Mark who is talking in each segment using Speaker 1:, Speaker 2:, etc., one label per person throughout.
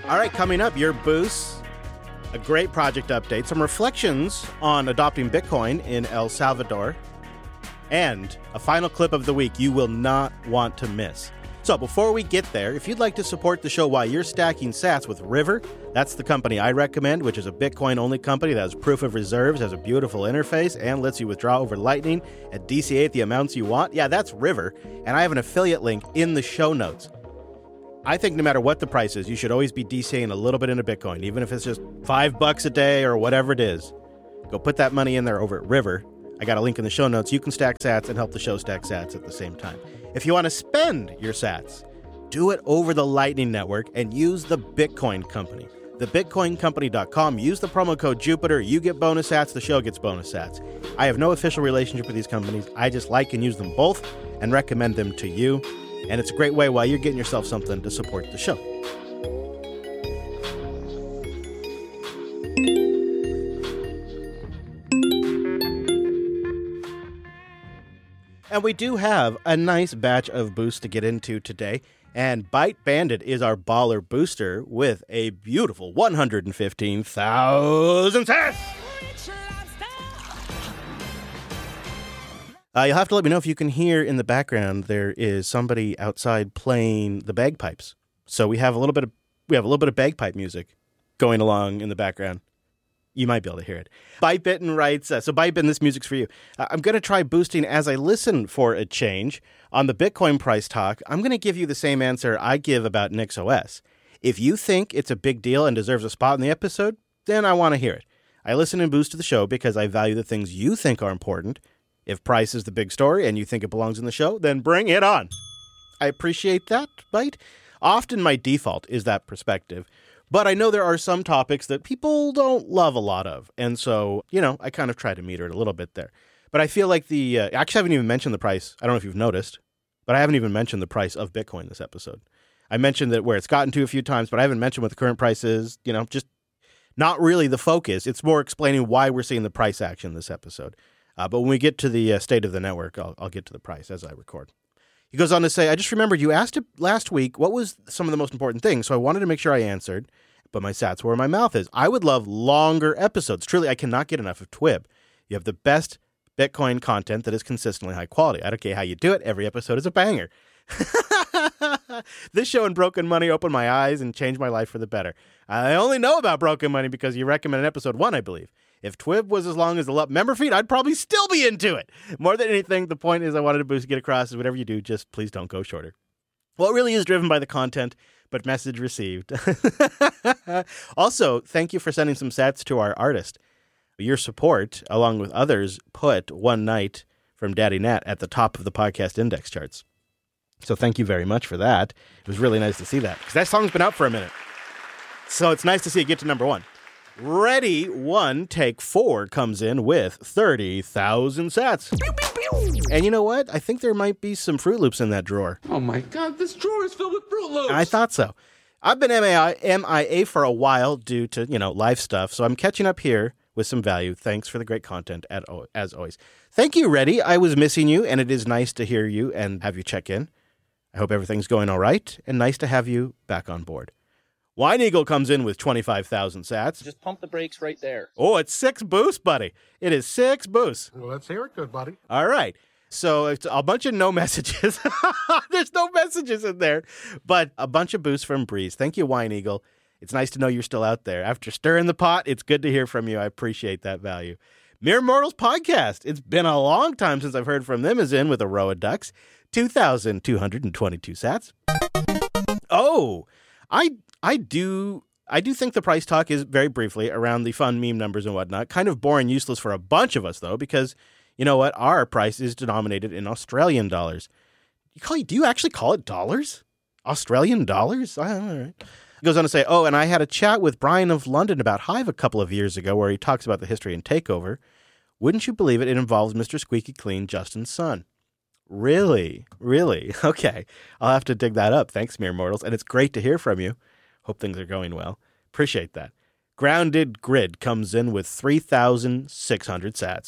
Speaker 1: All right, coming up, your boost, a great project update, some reflections on adopting Bitcoin in El Salvador, and a final clip of the week you will not want to miss. So before we get there, if you'd like to support the show while you're stacking sats with River, that's the company I recommend, which is a Bitcoin-only company that has proof of reserves, has a beautiful interface, and lets you withdraw over Lightning and DCA at the amounts you want. Yeah, that's River, and I have an affiliate link in the show notes. I think no matter what the price is, you should always be DCAing a little bit into Bitcoin, even if it's just $5 a day or whatever it is. Go put that money in there over at River. I got a link in the show notes. You can stack sats and help the show stack sats at the same time. If you want to spend your sats, do it over the Lightning Network and use the Bitcoin Company. TheBitcoinCompany.com. Use the promo code Jupiter. You get bonus sats. The show gets bonus sats. I have no official relationship with these companies. I just like and use them both and recommend them to you. And it's a great way while you're getting yourself something to support the show. And we do have a nice batch of boosts to get into today. And Byte Bandit is our baller booster with a beautiful 115,000 sats. You'll have to let me know if you can hear in the background there is somebody outside playing the bagpipes. So we have a little bit of bagpipe music going along in the background. You might be able to hear it. Bytebitten writes, so Bytebitten, this music's for you. I'm going to try boosting as I listen for a change. On the Bitcoin price talk, I'm going to give you the same answer I give about NixOS. If you think it's a big deal and deserves a spot in the episode, then I want to hear it. I listen and boost to the show because I value the things you think are important. If price is the big story and you think it belongs in the show, then bring it on. I appreciate that, Byte. Often my default is that perspective. But I know there are some topics that people don't love a lot of. And so, I kind of try to meter it a little bit there. But I feel like actually I haven't even mentioned the price. I don't know if you've noticed, but I haven't even mentioned the price of Bitcoin this episode. I mentioned that where it's gotten to a few times, but I haven't mentioned what the current price is, just not really the focus. It's more explaining why we're seeing the price action this episode. But when we get to the state of the network, I'll get to the price as I record. He goes on to say, I just remembered you asked it last week what was some of the most important things, so I wanted to make sure I answered, but my sats were where my mouth is. I would love longer episodes. Truly, I cannot get enough of Twib. You have the best Bitcoin content that is consistently high quality. I don't care how you do it. Every episode is a banger. This show and Broken Money opened my eyes and changed my life for the better. I only know about Broken Money because you recommended episode 1, I believe. If Twib was as long as the member feed, I'd probably still be into it. More than anything, the point is I wanted to boost to get across is whatever you do, just please don't go shorter. Well, it really is driven by the content, but message received. Also, thank you for sending some sats to our artist. Your support, along with others, put One Night from Daddy Nat at the top of the podcast index charts. So thank you very much for that. It was really nice to see that, because that song's been out for a minute. So it's nice to see it get to number 1. Ready, 1, take 4 comes in with 30,000 sats. Pew, pew, pew. And you know what? I think there might be some Fruit Loops in that drawer.
Speaker 2: Oh my God, this drawer is filled with Fruit Loops.
Speaker 1: I thought so. I've been MIA for a while due to, life stuff, so I'm catching up here with some value. Thanks for the great content, as always. Thank you, Reddy. I was missing you, and it is nice to hear you and have you check in. I hope everything's going all right, and nice to have you back on board. Wine Eagle comes in with 25,000 sats.
Speaker 3: Just pump the brakes right there.
Speaker 1: Oh, it's 6 boosts, buddy. It is 6 boosts.
Speaker 4: Well, let's hear it, good buddy.
Speaker 1: All right. So it's a bunch of no messages. There's no messages in there, but a bunch of boosts from Breeze. Thank you, Wine Eagle. It's nice to know you're still out there. After stirring the pot, it's good to hear from you. I appreciate that value. Mere Mortals Podcast. It's been a long time since I've heard from them, is in with a row of ducks. 2,222 sats. Oh, I do think the price talk is, very briefly, around the fun meme numbers and whatnot. Kind of boring, useless for a bunch of us, though, because you know what? Our price is denominated in Australian dollars. Do you actually call it dollars? Australian dollars? All right. He goes on to say, and I had a chat with Brian of London about Hive a couple of years ago where he talks about the history and takeover. Wouldn't you believe it? It involves Mr. Squeaky Clean, Justin's son. Really? Really? Okay. I'll have to dig that up. Thanks, Mere Mortals. And it's great to hear from you. Hope things are going well. Appreciate that. Grounded Grid comes in with 3,600 sats.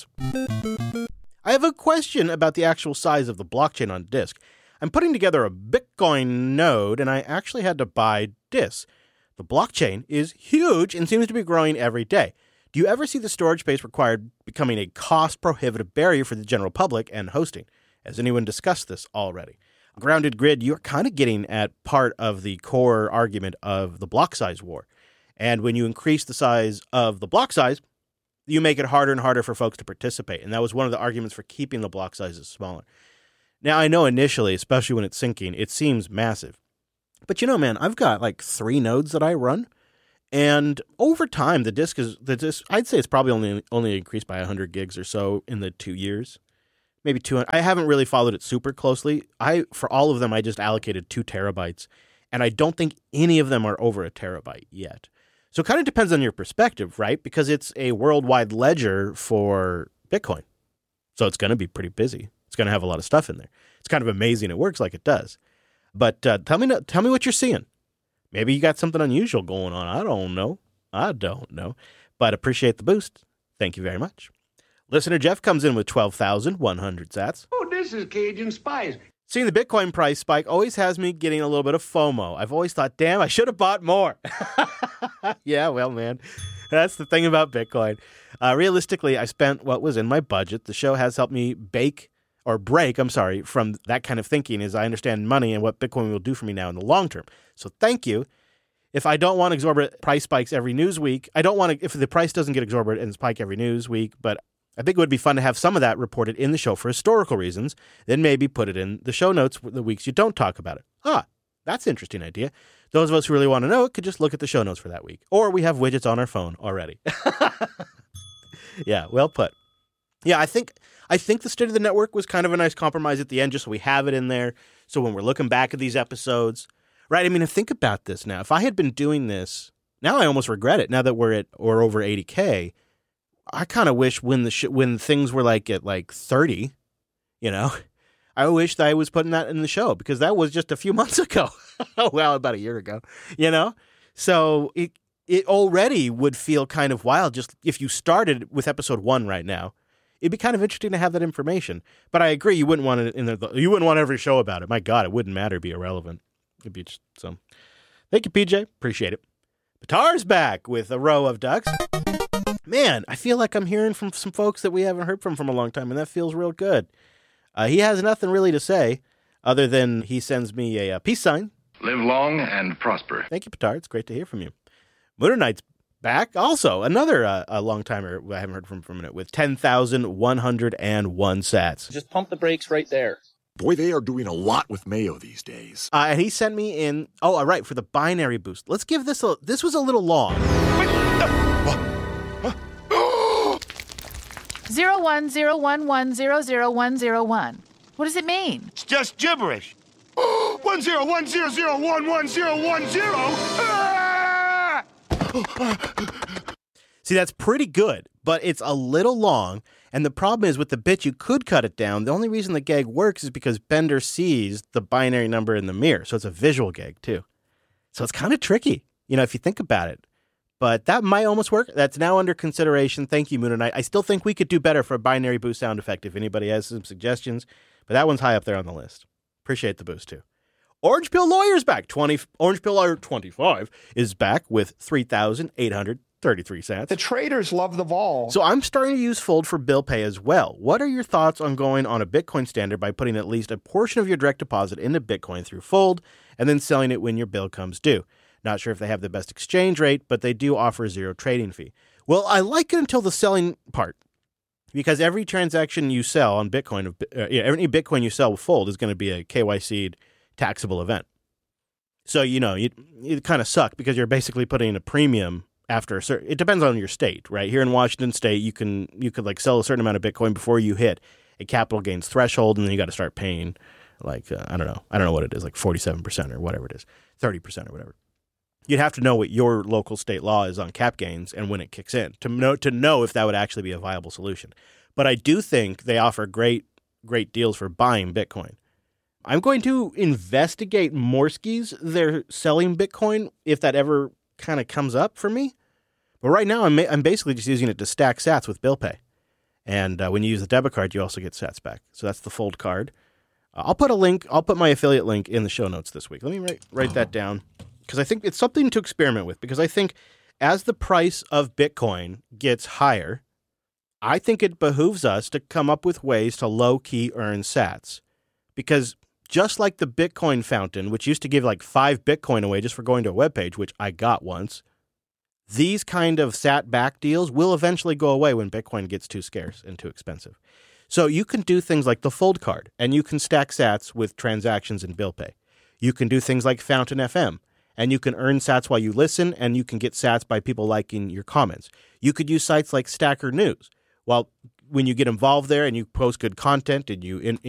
Speaker 1: I have a question about the actual size of the blockchain on disk. I'm putting together a Bitcoin node, and I actually had to buy disks. The blockchain is huge and seems to be growing every day. Do you ever see the storage space required becoming a cost-prohibitive barrier for the general public and hosting? Has anyone discussed this already? Grounded Grid, you're kind of getting at part of the core argument of the block size war. And when you increase the size of the block size, you make it harder and harder for folks to participate. And that was one of the arguments for keeping the block sizes smaller. Now, I know initially, especially when it's syncing, it seems massive. But man, I've got like 3 nodes that I run. And over time, the disk, I'd say it's probably only increased by 100 gigs or so in the 2 years. Maybe 200. I haven't really followed it super closely. For all of them, I just allocated 2 terabytes. And I don't think any of them are over a terabyte yet. So it kind of depends on your perspective, right? Because it's a worldwide ledger for Bitcoin. So it's going to be pretty busy. It's going to have a lot of stuff in there. It's kind of amazing it works like it does. But tell me what you're seeing. Maybe you got something unusual going on. I don't know. But appreciate the boost. Thank you very much. Listener Jeff comes in with 12,100 sats.
Speaker 2: Oh, this is Cajun Spice.
Speaker 1: Seeing the Bitcoin price spike always has me getting a little bit of FOMO. I've always thought, damn, I should have bought more. Yeah, well, man, that's the thing about Bitcoin. Realistically, I spent what was in my budget. The show has helped me break from that kind of thinking as I understand money and what Bitcoin will do for me now in the long term. So thank you. If I don't want exorbitant price spikes every news week, if the price doesn't get exorbitant and spike every news week, but I think it would be fun to have some of that reported in the show for historical reasons, then maybe put it in the show notes the weeks you don't talk about it. That's an interesting idea. Those of us who really want to know it could just look at the show notes for that week. Or we have widgets on our phone already. Yeah, well put. Yeah, I think the state of the network was kind of a nice compromise at the end, just so we have it in there. So when we're looking back at these episodes, right? I mean, think about this now. If I had been doing this, now I almost regret it. Now that we're over 80K, I kind of wish when things were at 30, I wish that I was putting that in the show because that was just a few months ago. Well, about a year ago, So it already would feel kind of wild just if you started with episode 1 right now. It'd be kind of interesting to have that information. But I agree, you wouldn't want it in there. You wouldn't want every show about it. My God, it wouldn't matter. It'd be irrelevant. It'd be just some. Thank you, PJ. Appreciate it. Batar's back with a row of ducks. Man, I feel like I'm hearing from some folks that we haven't heard from a long time, and that feels real good. He has nothing really to say other than he sends me a peace sign.
Speaker 3: Live long and prosper.
Speaker 1: Thank you, Batar. It's great to hear from you. Mooner Knight's back. Also, another a long-timer I haven't heard from for a minute with 10,101 sats.
Speaker 4: Just pump the brakes right there.
Speaker 5: Boy, they are doing a lot with Mayo these days.
Speaker 1: And he sent me in, all right, for the binary boost. Let's give this this was a little long.
Speaker 6: 0101001001. What does it mean?
Speaker 7: It's just gibberish. 10100111010.
Speaker 1: See, that's pretty good, but it's a little long. And the problem is with the bit, you could cut it down. The only reason the gag works is because Bender sees the binary number in the mirror. So it's a visual gag, too. So it's kind of tricky, if you think about it. But that might almost work. That's now under consideration. Thank you, Moon and I still think we could do better for a binary boost sound effect if anybody has some suggestions. But that one's high up there on the list. Appreciate the boost, too. Orange Pill Lawyer's back. Orange Pill Lawyer 25 is back with 3,833 cents.
Speaker 8: The traders love the vol.
Speaker 1: So I'm starting to use Fold for bill pay as well. What are your thoughts on going on a Bitcoin standard by putting at least a portion of your direct deposit into Bitcoin through Fold and then selling it when your bill comes due? Not sure if they have the best exchange rate, but they do offer zero trading fee. Well, I like it until the selling part, because every transaction you sell on Bitcoin, any Bitcoin you sell with Fold is going to be a KYC'd taxable event. So, it kind of suck because you're basically putting a premium after a certain, it depends on your state, right? Here in Washington State, you could sell a certain amount of Bitcoin before you hit a capital gains threshold, and then you got to start paying I don't know what it is, 47% or whatever it is, 30% or whatever. You'd have to know what your local state law is on cap gains and when it kicks in to know if that would actually be a viable solution. But I do think they offer great deals for buying Bitcoin. I'm going to investigate Morski's. They're selling Bitcoin if that ever kind of comes up for me. But right now, I'm basically just using it to stack sats with bill pay. And when you use the debit card, you also get sats back. So that's the Fold card. I'll put my affiliate link in the show notes this week. Let me write that down. because I think it's something to experiment with, because I think as the price of Bitcoin gets higher, I think it behooves us to come up with ways to low-key earn sats. Because just like the Bitcoin fountain, which used to give like 5 Bitcoin away just for going to a webpage, which I got once, these kind of sat-back deals will eventually go away when Bitcoin gets too scarce and too expensive. So you can do things like the Fold card, and you can stack sats with transactions and bill pay. You can do things like Fountain FM, and you can earn sats while you listen, and you can get sats by people liking your comments. You could use sites like Stacker News. Well, when you get involved there and you post good content and you